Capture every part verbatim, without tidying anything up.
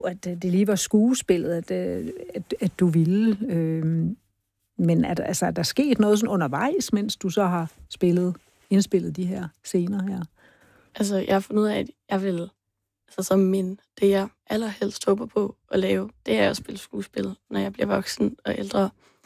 at det lige var skuespillet, at, at, at du ville. Øh, men at, altså, er der sket noget sådan undervejs, mens du så har spillet, indspillet de her scener her? Altså, jeg har fundet ud af, at jeg vil, altså som min, det jeg allerhelst håber på at lave, det er at spille skuespil, når jeg bliver voksen og ældre.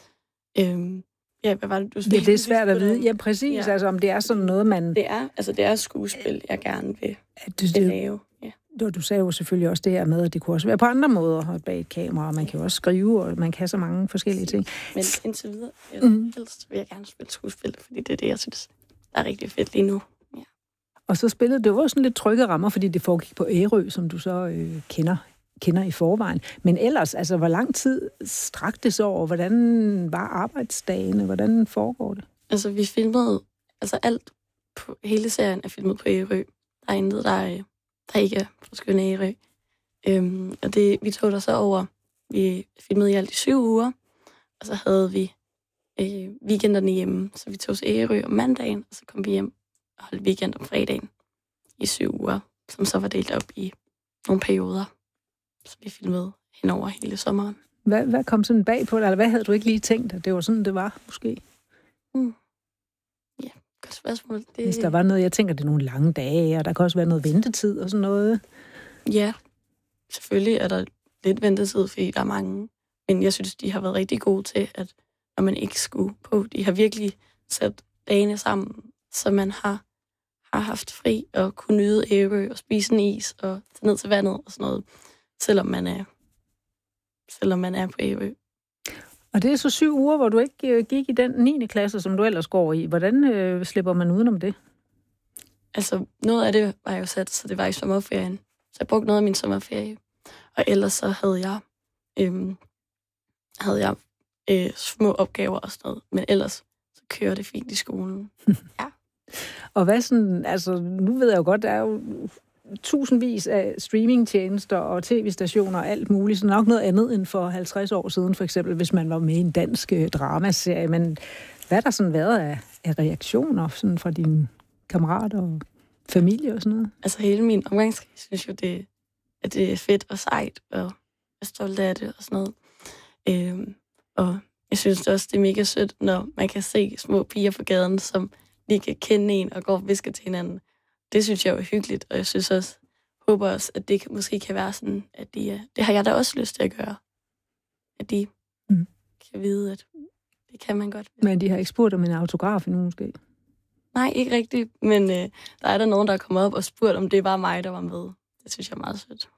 Øhm, ja, hvad var det, du spillede? Ja, det er svært at vide. Ja, præcis. Ja. Altså, om det er sådan noget, man... Det er, altså, det er skuespil, jeg gerne vil, at du, vil lave. Ja. Du, du sagde jo selvfølgelig også det her med, at det kunne også være på andre måder bag et kamera, og man kan jo også skrive, og man kan så mange forskellige ting. Men indtil videre, mm. helst vil jeg gerne spille skuespil, fordi det er det, jeg synes, der er rigtig fedt lige nu. Ja. Og så spillede det jo sådan lidt trygge rammer, fordi det foregik på Ærø, som du så øh, kender, kender i forvejen. Men ellers, altså, hvor lang tid strakte det så over? Hvordan var arbejdsdagene? Hvordan foregår det? Altså, vi filmede, altså alt på hele serien er filmet på Ærø. Der er intet, der er... der ikke er på skønne Ærø. Øhm, og det, vi tog der så over. Vi filmede i alt i syv uger, og så havde vi øh, weekenderne hjemme. Så vi tog til Ærø om mandagen, og så kom vi hjem og holdt weekend om fredagen i syv uger, som så var delt op i nogle perioder, så vi filmede hen over hele sommeren. Hvad, hvad kom sådan bag på dig, eller hvad havde du ikke lige tænkt, at det var sådan, det var, måske? Mm. Ja, godt spørgsmål. Det... Hvis der var noget, jeg tænker, det er nogle lange dage, og der kan også være noget ventetid og sådan noget. Ja, selvfølgelig er der lidt ventetid, fordi der er mange. Men jeg synes, de har været rigtig gode til, at når man ikke skulle på, de har virkelig sat dagene sammen, så man har, har haft fri og kunne nyde Ærø og spise en is og tage ned til vandet og sådan noget, selvom man er, selvom man er på Ærø. Og det er så syv uger, hvor du ikke øh, gik i den niende klasse, som du ellers går i. Hvordan øh, slipper man udenom det? Altså, noget af det var jo sat, så det var i sommerferien. Så jeg brugte noget af min sommerferie. Og ellers så havde jeg, øhm, havde jeg øh, små opgaver og sådan noget. Men ellers så kører det fint i skolen. Ja. Og hvad sådan, altså, nu ved jeg jo godt, der er jo tusindvis af streamingtjenester og tv-stationer og alt muligt, så nok noget andet end for halvtreds år siden, for eksempel, hvis man var med i en dansk dramaserie. Men hvad er der sådan været af, af reaktioner sådan fra dine kammerater og familie og sådan noget? Altså hele min omgangskreds synes jo, det, at det er fedt og sejt, og er stolt af det og sådan noget. Øhm, og jeg synes også, det er mega sødt, når man kan se små piger på gaden, som lige kan kende en og går og visker til hinanden. Det synes jeg er hyggeligt, og jeg synes også, håber også, at det måske kan være sådan, at de, det har jeg da også lyst til at gøre. At de mm. kan vide, at det kan man godt. Men de har ikke spurgt om en autograf endnu måske? Nej, ikke rigtigt, men øh, der er der nogen, der er kommet op og spurgt, om det var mig, der var med. Det synes jeg er meget sødt.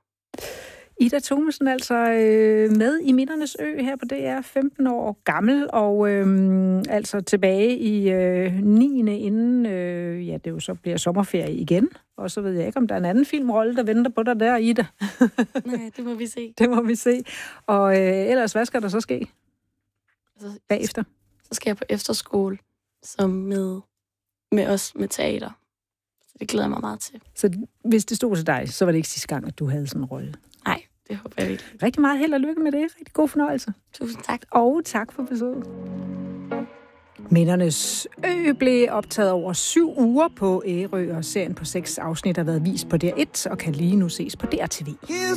Ida Thomesen, altså øh, med i Mindernes Ø her på D R, femten år gammel, og øh, altså tilbage i øh, niende inden øh, ja, det jo så bliver sommerferie igen. Og så ved jeg ikke, om der er en anden filmrolle, der venter på dig der, Ida. Nej, det må vi se. Det må vi se. Og øh, ellers, hvad skal der så ske altså, bagefter? Så skal jeg på efterskole som med, med os med teater. Så det glæder jeg mig meget til. Så hvis det stod til dig, så var det ikke sidste gang, at du havde sådan en rolle? Nej, det håber jeg virkelig. Rigtig meget held og lykke med det. Rigtig god fornøjelse. Tusind tak. Og tak for besøget. Mindernes Ø blev optaget over syv uger på Ærø, og serien på seks afsnit har været vist på D R et og kan lige nu ses på D R T V.